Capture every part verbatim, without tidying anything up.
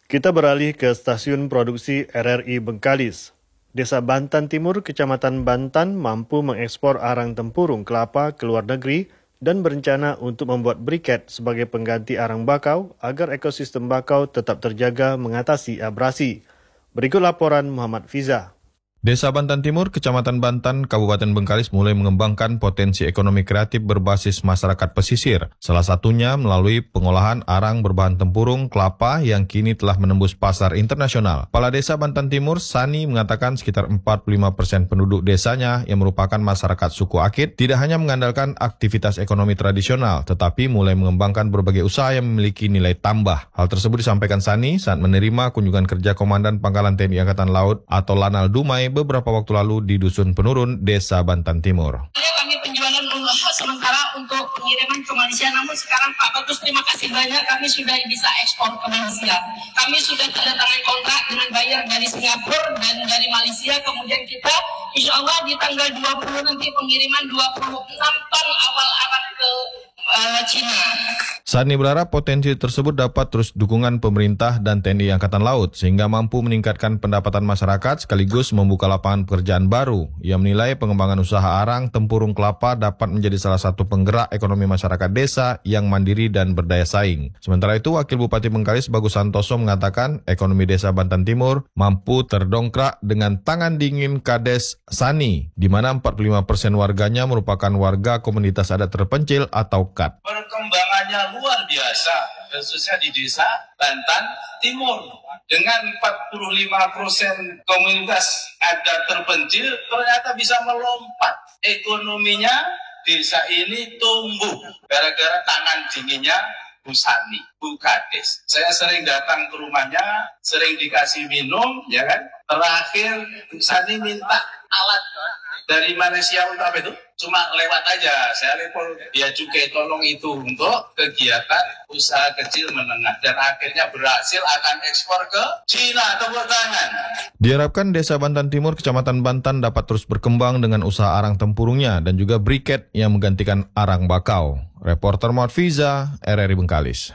Kita beralih ke stasiun produksi R R I Bengkalis. Desa Bantan Timur, Kecamatan Bantan mampu mengekspor arang tempurung kelapa ke luar negeri dan berencana untuk membuat briket sebagai pengganti arang bakau agar ekosistem bakau tetap terjaga mengatasi abrasi. Berikut laporan Muhammad Fiza. Desa Bantan Timur, Kecamatan Bantan, Kabupaten Bengkalis mulai mengembangkan potensi ekonomi kreatif berbasis masyarakat pesisir. Salah satunya melalui pengolahan arang berbahan tempurung kelapa yang kini telah menembus pasar internasional. Kepala Desa Bantan Timur, Sani, mengatakan sekitar empat puluh lima persen penduduk desanya yang merupakan masyarakat suku Akit tidak hanya mengandalkan aktivitas ekonomi tradisional, tetapi mulai mengembangkan berbagai usaha yang memiliki nilai tambah. Hal tersebut disampaikan Sani saat menerima kunjungan kerja Komandan Pangkalan T N I Angkatan Laut atau Lanal Dumai beberapa waktu lalu di Dusun Penurun, Desa Bantan Timur. Kami penjualan sementara untuk pengiriman ke Malaysia, namun sekarang Pak Bagus terima kasih banyak kami sudah bisa ekspor ke Malaysia. Kami sudah tanda tangan kontrak dengan buyer dari Singapura dan dari Malaysia, kemudian kita insya Allah di tanggal dua puluh nanti pengiriman dua puluh enam ton awal arang ke uh, Cina. Sani berharap potensi tersebut dapat terus dukungan pemerintah dan T N I Angkatan Laut sehingga mampu meningkatkan pendapatan masyarakat sekaligus membuka lapangan pekerjaan baru. Ia menilai pengembangan usaha arang tempurung kelapa dapat menjadi salah satu penggerak ekonomi masyarakat desa yang mandiri dan berdaya saing. Sementara itu, Wakil Bupati Bengkalis Bagus Santoso mengatakan ekonomi Desa Bantan Timur mampu terdongkrak dengan tangan dingin Kades Sani, di mana empat puluh lima persen warganya merupakan warga komunitas adat terpencil atau K A D. Perkembangannya luar biasa, khususnya di Desa Bantan Timur. Dengan empat puluh lima persen komunitas adat terpencil, ternyata bisa melompat. Ekonominya desa ini tumbuh gara-gara tangan dinginnya Bu Sani, Bu Kades. Saya sering datang ke rumahnya, sering dikasih minum, ya kan? Terakhir Bu Sani minta alat dari Malaysia untuk apa itu? Cuma lewat aja, saya lepol dia juga tolong itu untuk kegiatan usaha kecil menengah dan akhirnya berhasil akan ekspor ke Cina. Tepuk tangan. Diharapkan Desa Bantan Timur, Kecamatan Bantan dapat terus berkembang dengan usaha arang tempurungnya dan juga briket yang menggantikan arang bakau. Reporter Muhammad Fiza, R R I Bengkalis.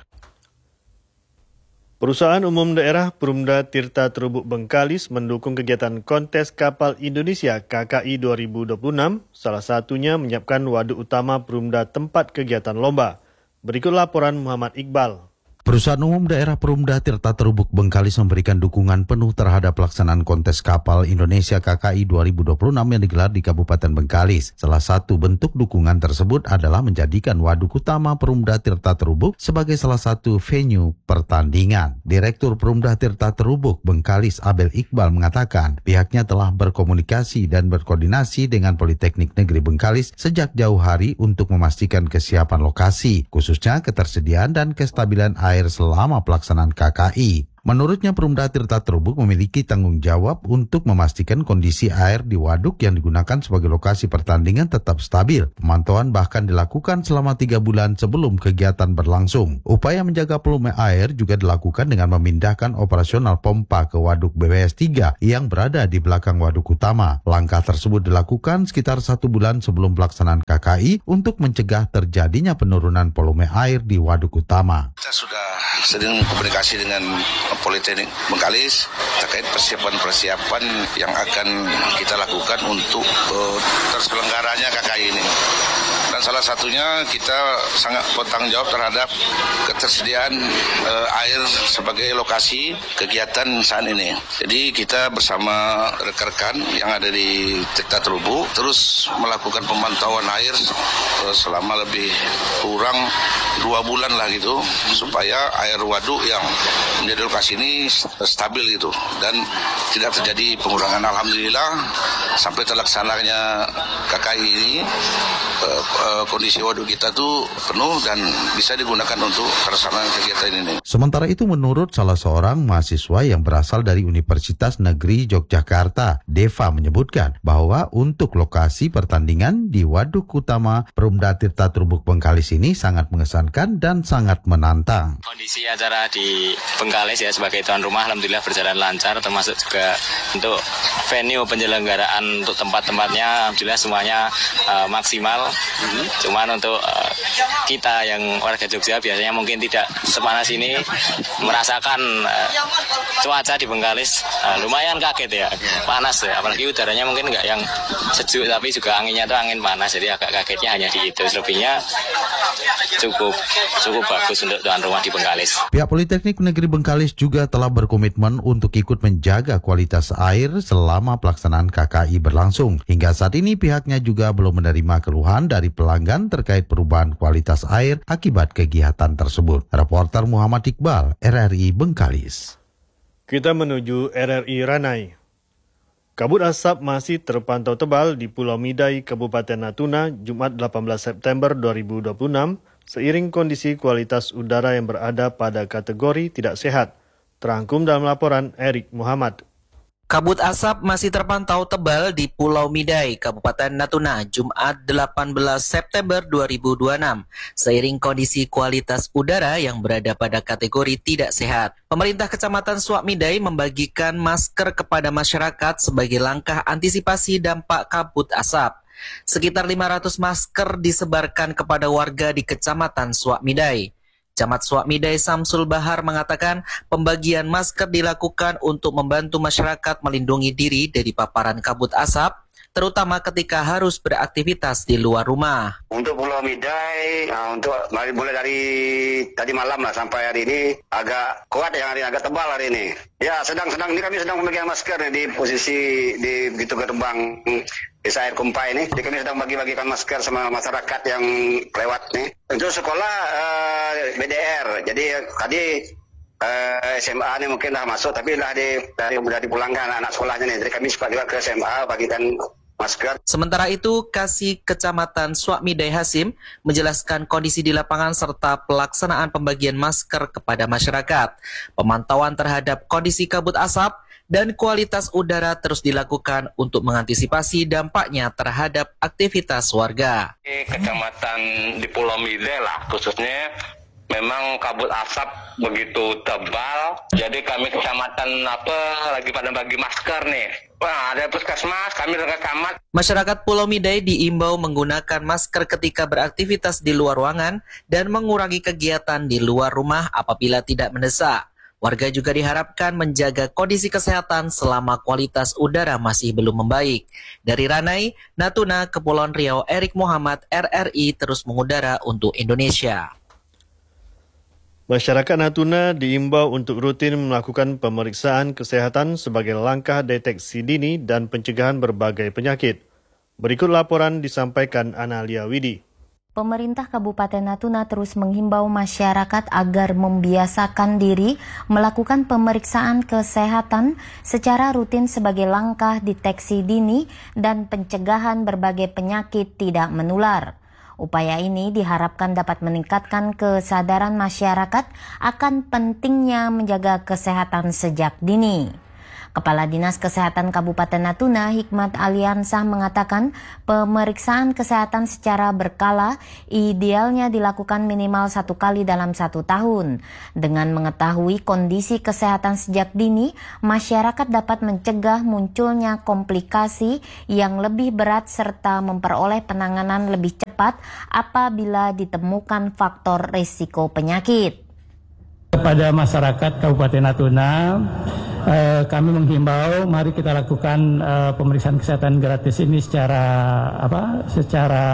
Perusahaan Umum Daerah Perumda Tirta Terubuk Bengkalis mendukung kegiatan Kontes Kapal Indonesia K K I dua ribu dua puluh enam, salah satunya menyiapkan waduk utama Perumda tempat kegiatan lomba. Berikut laporan Muhammad Iqbal. Perusahaan Umum Daerah Perumda Tirta Terubuk Bengkalis memberikan dukungan penuh terhadap pelaksanaan kontes kapal Indonesia K K I dua ribu dua puluh enam yang digelar di Kabupaten Bengkalis. Salah satu bentuk dukungan tersebut adalah menjadikan waduk utama Perumda Tirta Terubuk sebagai salah satu venue pertandingan. Direktur Perumda Tirta Terubuk Bengkalis Abel Iqbal mengatakan pihaknya telah berkomunikasi dan berkoordinasi dengan Politeknik Negeri Bengkalis sejak jauh hari untuk memastikan kesiapan lokasi, khususnya ketersediaan dan kestabilan air air selama pelaksanaan K K I. Menurutnya Perumda Tirta Terubuk memiliki tanggung jawab untuk memastikan kondisi air di waduk yang digunakan sebagai lokasi pertandingan tetap stabil. Pemantauan bahkan dilakukan selama tiga bulan sebelum kegiatan berlangsung. Upaya menjaga volume air juga dilakukan dengan memindahkan operasional pompa ke waduk B W S tiga yang berada di belakang waduk utama. Langkah tersebut dilakukan sekitar satu bulan sebelum pelaksanaan K K I untuk mencegah terjadinya penurunan volume air di waduk utama. Kita sudah sering komunikasi dengan Politeknik Bengkalis terkait persiapan-persiapan yang akan kita lakukan untuk uh, terselenggaranya K K I ini. Dan salah satunya kita sangat bertanggung jawab terhadap ketersediaan uh, air sebagai lokasi kegiatan saat ini. Jadi kita bersama rekan-rekan yang ada di Tirta Terubuk terus melakukan pemantauan air uh, selama lebih kurang dua bulan lah gitu, supaya air waduk yang menjadi lokasi ini stabil gitu dan tidak terjadi pengurangan. Alhamdulillah sampai terlaksananya K K I ini uh, uh, kondisi waduk kita tuh penuh dan bisa digunakan untuk pelaksanaan kegiatan ini. Sementara itu menurut salah seorang mahasiswa yang berasal dari Universitas Negeri Yogyakarta, Deva menyebutkan bahwa untuk lokasi pertandingan di waduk utama Perumda Tirta Terubuk Bengkalis ini sangat mengesankan dan sangat menantang. Kondisi acara di Bengkalis ya sebagai tuan rumah alhamdulillah berjalan lancar, termasuk juga untuk venue penyelenggaraan untuk tempat-tempatnya alhamdulillah semuanya uh, maksimal. Cuman untuk uh, kita yang warga Jogja biasanya mungkin tidak sepanas ini, merasakan uh, cuaca di Bengkalis uh, lumayan kaget ya, panas ya, apalagi udaranya mungkin nggak yang sejuk tapi juga anginnya tuh angin panas, jadi agak kagetnya hanya di itu. Selebihnya cukup cukup bagus untuk tuan rumah di Bengkalis. Pihak Politeknik Negeri Bengkalis juga telah berkomitmen untuk ikut menjaga kualitas air selama pelaksanaan K K I berlangsung. Hingga saat ini pihaknya juga belum menerima keluhan dari pelanggan terkait perubahan kualitas air akibat kegiatan tersebut. Reporter Muhammad Iqbal, R R I Bengkalis. Kita menuju R R I Ranai. Kabut asap masih terpantau tebal di Pulau Midai, Kabupaten Natuna, Jumat delapan belas September dua ribu dua puluh enam, seiring kondisi kualitas udara yang berada pada kategori tidak sehat. Terangkum dalam laporan Erik Muhammad. Kabut asap masih terpantau tebal di Pulau Midai, Kabupaten Natuna, Jumat delapan belas September dua ribu dua puluh enam, seiring kondisi kualitas udara yang berada pada kategori tidak sehat. Pemerintah Kecamatan Suak Midai membagikan masker kepada masyarakat sebagai langkah antisipasi dampak kabut asap. Sekitar lima ratus masker disebarkan kepada warga di Kecamatan Suak Midai. Camat Suak Midai Samsul Bahar mengatakan pembagian masker dilakukan untuk membantu masyarakat melindungi diri dari paparan kabut asap, terutama ketika harus beraktivitas di luar rumah. Untuk Pulau Midai, nah untuk mulai dari tadi malam lah sampai hari ini agak kuat yang hari ini, agak tebal hari ini. Ya sedang-sedang ini kami sedang pembagian masker nih, di posisi di begitu gerbang Desa Air Kumpai ini. Jadi kami sedang bagi-bagikan masker sama masyarakat yang lewat nih. Untuk sekolah uh, B D R, jadi tadi uh, S M A ini mungkin dah masuk, tapi dah di dari sudah dipulangkan anak-anak sekolahnya nih. Jadi kami suka juga ke S M A bagikan masker. Sementara itu, Kasih Kecamatan Suak Midai Hasim menjelaskan kondisi di lapangan serta pelaksanaan pembagian masker kepada masyarakat. Pemantauan terhadap kondisi kabut asap dan kualitas udara terus dilakukan untuk mengantisipasi dampaknya terhadap aktivitas warga. Kecamatan di Pulau Midai lah khususnya, memang kabut asap begitu tebal, jadi kami kecamatan apa lagi pada bagi masker nih. Wah, ada puskesmas, kami dengan camat. Masyarakat Pulau Midai diimbau menggunakan masker ketika beraktivitas di luar ruangan dan mengurangi kegiatan di luar rumah apabila tidak mendesak. Warga juga diharapkan menjaga kondisi kesehatan selama kualitas udara masih belum membaik. Dari Ranai, Natuna, Kepulauan Riau, Erik Muhammad, R R I terus mengudara untuk Indonesia. Masyarakat Natuna diimbau untuk rutin melakukan pemeriksaan kesehatan sebagai langkah deteksi dini dan pencegahan berbagai penyakit. Berikut laporan disampaikan Analia Widi. Pemerintah Kabupaten Natuna terus menghimbau masyarakat agar membiasakan diri melakukan pemeriksaan kesehatan secara rutin sebagai langkah deteksi dini dan pencegahan berbagai penyakit tidak menular. Upaya ini diharapkan dapat meningkatkan kesadaran masyarakat akan pentingnya menjaga kesehatan sejak dini. Kepala Dinas Kesehatan Kabupaten Natuna, Hikmat Aliansah, mengatakan pemeriksaan kesehatan secara berkala idealnya dilakukan minimal satu kali dalam satu tahun. Dengan mengetahui kondisi kesehatan sejak dini, masyarakat dapat mencegah munculnya komplikasi yang lebih berat serta memperoleh penanganan lebih cepat apabila ditemukan faktor risiko penyakit. Kepada masyarakat Kabupaten Natuna, eh, kami menghimbau mari kita lakukan eh, pemeriksaan kesehatan gratis ini secara apa? Secara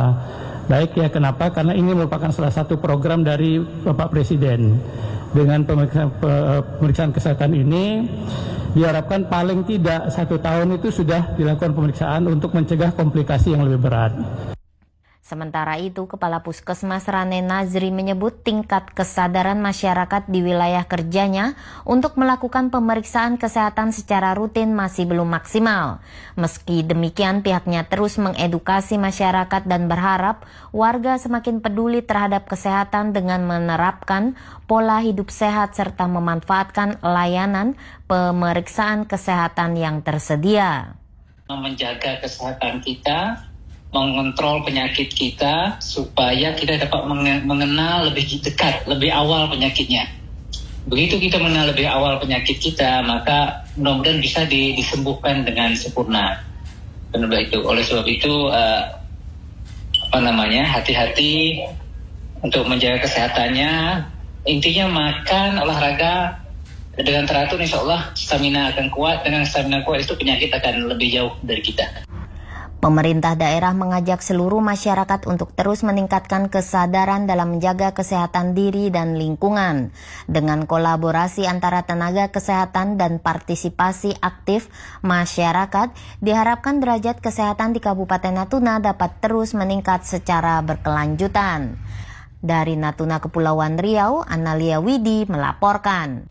baik ya. Kenapa? Karena ini merupakan salah satu program dari Bapak Presiden. Dengan pemeriksaan, pemeriksaan kesehatan ini diharapkan paling tidak satu tahun itu sudah dilakukan pemeriksaan untuk mencegah komplikasi yang lebih berat. Sementara itu, Kepala Puskesmas Rane Nazri menyebut tingkat kesadaran masyarakat di wilayah kerjanya untuk melakukan pemeriksaan kesehatan secara rutin masih belum maksimal. Meski demikian, pihaknya terus mengedukasi masyarakat dan berharap warga semakin peduli terhadap kesehatan dengan menerapkan pola hidup sehat serta memanfaatkan layanan pemeriksaan kesehatan yang tersedia. Menjaga kesehatan kita, mengontrol penyakit kita supaya kita dapat mengenal lebih dekat, lebih awal penyakitnya. Begitu kita mengenal lebih awal penyakit kita, maka mudah-mudahan bisa disembuhkan dengan sempurna. Dan oleh itu, oleh sebab itu uh, apa namanya hati-hati untuk menjaga kesehatannya. Intinya makan, olahraga dengan teratur, insya Allah stamina akan kuat. Dengan stamina kuat itu penyakit akan lebih jauh dari kita. Pemerintah daerah mengajak seluruh masyarakat untuk terus meningkatkan kesadaran dalam menjaga kesehatan diri dan lingkungan. Dengan kolaborasi antara tenaga kesehatan dan partisipasi aktif masyarakat, diharapkan derajat kesehatan di Kabupaten Natuna dapat terus meningkat secara berkelanjutan. Dari Natuna Kepulauan Riau, Analia Widi melaporkan.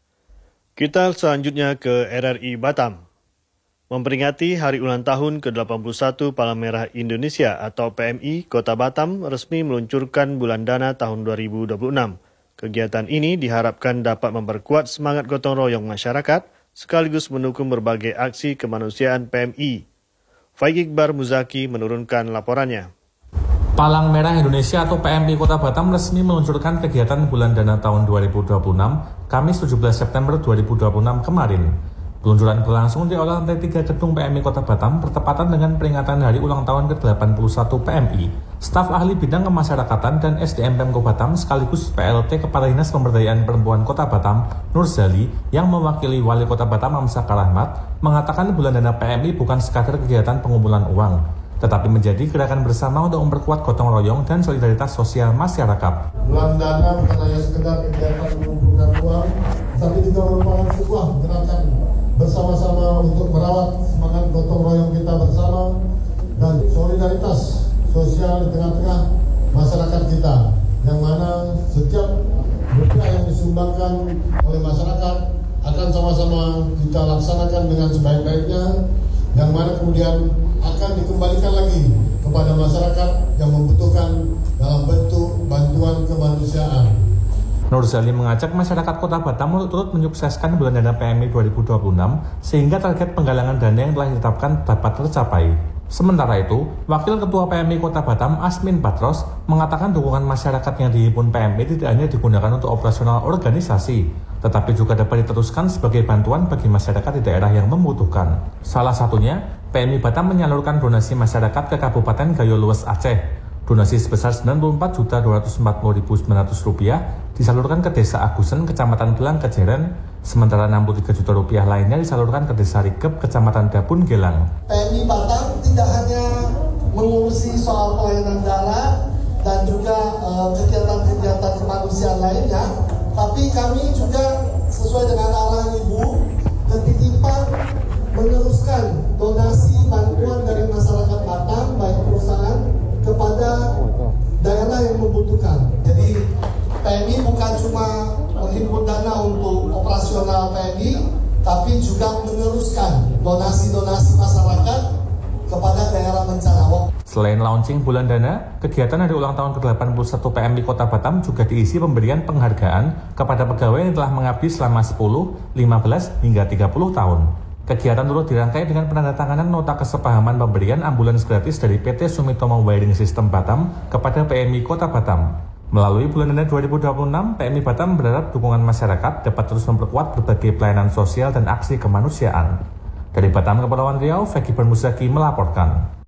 Kita selanjutnya ke R R I Batam. Memperingati hari ulang tahun ke delapan puluh satu Palang Merah Indonesia atau P M I, Kota Batam resmi meluncurkan Bulan Dana tahun dua ribu dua puluh enam. Kegiatan ini diharapkan dapat memperkuat semangat gotong royong masyarakat sekaligus mendukung berbagai aksi kemanusiaan P M I. Faik Iqbar Muzaki menurunkan laporannya. Palang Merah Indonesia atau P M I Kota Batam resmi meluncurkan kegiatan Bulan Dana tahun dua ribu dua puluh enam, Kamis tujuh belas September dua ribu dua puluh enam kemarin. Peluncuran berlangsung di aula lantai tiga gedung P M I Kota Batam bertepatan dengan peringatan hari ulang tahun ke delapan puluh satu P M I. Staf ahli bidang kemasyarakatan dan S D M Pemko Batam sekaligus P L T Kepala Dinas Pemberdayaan Perempuan Kota Batam, Nur Zali, yang mewakili Wali Kota Batam Amsaka Rahmat, mengatakan Bulan Dana P M I bukan sekadar kegiatan pengumpulan uang, tetapi menjadi gerakan bersama untuk memperkuat gotong royong dan solidaritas sosial masyarakat. Bulan Dana bukan hanya sekedar kegiatan mengumpulkan uang, tapi juga merupakan sebuah gerakan bersama-sama untuk merawat semangat gotong royong kita bersama dan solidaritas sosial di tengah-tengah masyarakat kita, yang mana setiap rupiah yang disumbangkan oleh masyarakat akan sama-sama kita laksanakan dengan sebaik-baiknya, yang mana kemudian akan dikembalikan lagi kepada masyarakat yang membutuhkan dalam bentuk bantuan kemanusiaan. Nur Zali mengajak masyarakat Kota Batam untuk turut menyukseskan Bulan Dana P M I dua ribu dua puluh enam sehingga target penggalangan dana yang telah ditetapkan dapat tercapai. Sementara itu, Wakil Ketua P M I Kota Batam Asmin Patros mengatakan dukungan masyarakat yang dihimpun P M I tidak hanya digunakan untuk operasional organisasi, tetapi juga dapat diteruskan sebagai bantuan bagi masyarakat di daerah yang membutuhkan. Salah satunya, P M I Batam menyalurkan donasi masyarakat ke Kabupaten Gayo Luwes Aceh. Donasi sebesar sembilan puluh empat juta dua ratus empat puluh ribu sembilan ratus rupiah disalurkan ke Desa Agusen, Kecamatan Belang, Kejeren, sementara enam puluh tiga juta rupiah lainnya disalurkan ke Desa Rigep, Kecamatan Dabun, Gelang. P M I Batam tidak hanya mengurusi soal pelayanan darah dan juga uh, kegiatan-kegiatan kemanusiaan lainnya, tapi kami juga sesuai dengan arahan Ibu ketitipan meneruskan donasi bantuan dari masyarakat Batam, baik perusahaan kepada daerah yang membutuhkan. Jadi P M I bukan cuma menghimpun dana untuk operasional P M I, tapi juga meneruskan donasi-donasi masyarakat kepada daerah bencana. Selain launching Bulan Dana, kegiatan hari ulang tahun ke delapan puluh satu P M I Kota Batam juga diisi pemberian penghargaan kepada pegawai yang telah mengabdi selama sepuluh, lima belas, hingga tiga puluh tahun. Kegiatan turut dirangkai dengan penandatanganan nota kesepahaman pemberian ambulans gratis dari P T Sumitomo Wiring System Batam kepada P M I Kota Batam. Melalui Bulan Dana dua ribu dua puluh enam, P M I Batam berharap dukungan masyarakat dapat terus memperkuat berbagai pelayanan sosial dan aksi kemanusiaan. Dari Batam, Kepulauan Riau, Faik Iqbar Muzaki melaporkan.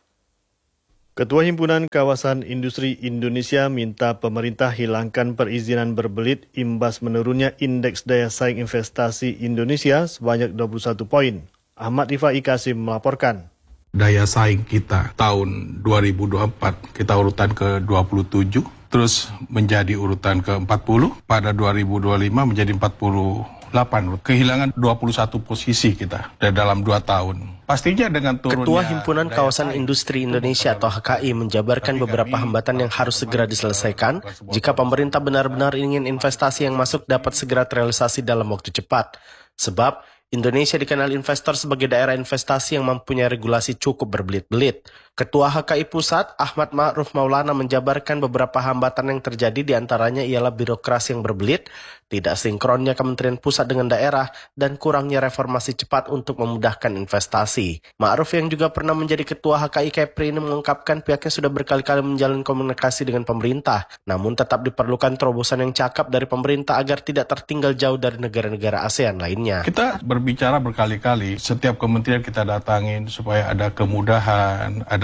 Ketua Himpunan Kawasan Industri Indonesia minta pemerintah hilangkan perizinan berbelit imbas menurunnya Indeks Daya Saing Investasi Indonesia sebanyak dua puluh satu poin. Ahmad Rifai Kasim melaporkan. Daya saing kita tahun dua ribu dua puluh empat kita urutan ke dua puluh tujuh, terus menjadi urutan ke empat puluh, pada dua ribu dua puluh lima menjadi empat puluh delapan. Kehilangan dua puluh satu posisi kita dalam dua tahun. Pastinya dengan turunnya... Ketua Himpunan Kawasan Industri Indonesia atau H K I menjabarkan beberapa hambatan yang harus segera diselesaikan jika pemerintah benar-benar ingin investasi yang masuk dapat segera terrealisasi dalam waktu cepat. Sebab Indonesia dikenal investor sebagai daerah investasi yang mempunyai regulasi cukup berbelit-belit. Ketua H K I Pusat, Ahmad Ma'ruf Maulana menjabarkan beberapa hambatan yang terjadi diantaranya ialah birokrasi yang berbelit, tidak sinkronnya Kementerian Pusat dengan daerah, dan kurangnya reformasi cepat untuk memudahkan investasi. Ma'ruf yang juga pernah menjadi Ketua H K I Kepri ini mengungkapkan pihaknya sudah berkali-kali menjalin komunikasi dengan pemerintah, namun tetap diperlukan terobosan yang cakap dari pemerintah agar tidak tertinggal jauh dari negara-negara ASEAN lainnya. Kita berbicara berkali-kali, setiap kementerian kita datangin supaya ada kemudahan, ada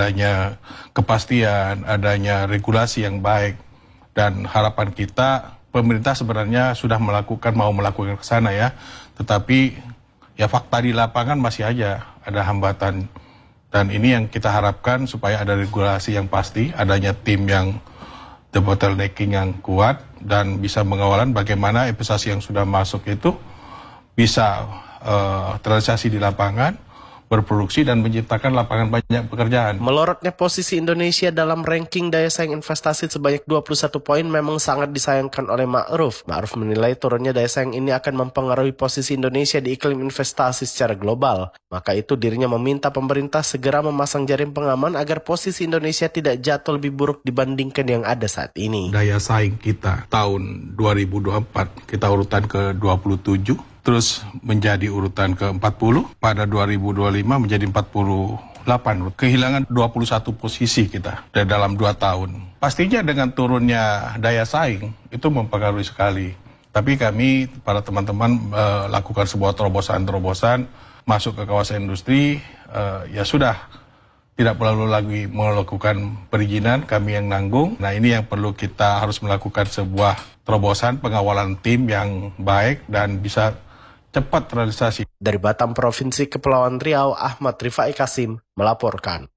adanya kepastian, adanya regulasi yang baik. Dan harapan kita, pemerintah sebenarnya sudah melakukan, mau melakukan ke sana ya. Tetapi ya fakta di lapangan masih aja ada hambatan. Dan ini yang kita harapkan supaya ada regulasi yang pasti, adanya tim yang the bottlenecking yang kuat, dan bisa mengawalan bagaimana investasi yang sudah masuk itu bisa uh, terrealisasi di lapangan, berproduksi dan menciptakan lapangan banyak pekerjaan. Melorotnya posisi Indonesia dalam ranking daya saing investasi sebanyak dua puluh satu poin memang sangat disayangkan oleh Ma'ruf. Ma'ruf menilai turunnya daya saing ini akan mempengaruhi posisi Indonesia di iklim investasi secara global. Maka itu dirinya meminta pemerintah segera memasang jaring pengaman agar posisi Indonesia tidak jatuh lebih buruk dibandingkan yang ada saat ini. Daya saing kita tahun dua ribu dua puluh empat kita urutan ke dua puluh tujuh. Terus menjadi urutan ke empat puluh, pada dua ribu dua puluh lima menjadi empat puluh delapan. Kehilangan dua puluh satu posisi kita dalam dua tahun. Pastinya dengan turunnya daya saing itu mempengaruhi sekali. Tapi kami, para teman-teman, uh, lakukan sebuah terobosan-terobosan, masuk ke kawasan industri, uh, ya sudah, tidak perlu lagi melakukan perizinan, kami yang nanggung. Nah ini yang perlu kita harus melakukan sebuah terobosan pengawalan tim yang baik dan bisa cepat realisasi. Dari Batam, Provinsi Kepulauan Riau, Ahmad Rifai Kasim melaporkan.